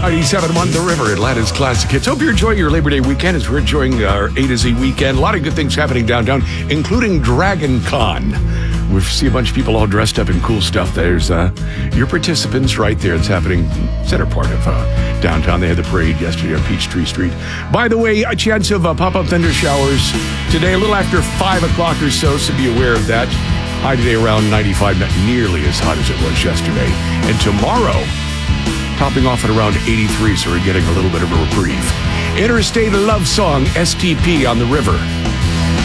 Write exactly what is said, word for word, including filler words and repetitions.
ninety-seven point one The River, Atlanta's classic hits. Hope you're enjoying your Labor Day weekend as we're enjoying our A to Z weekend. A lot of good things happening downtown, including Dragon Con. We see a bunch of people all dressed up in cool stuff. There's uh, your participants right there. It's happening center part of uh, downtown. They had the parade yesterday on Peachtree Street. By the way, a chance of uh, pop-up thunder showers today, a little after five o'clock or so, so be aware of that. High today around ninety-five, not nearly as hot as it was yesterday. And tomorrow, topping off at around eighty-three, so we're getting a little bit of a reprieve. Interstate Love Song, S T P on the River.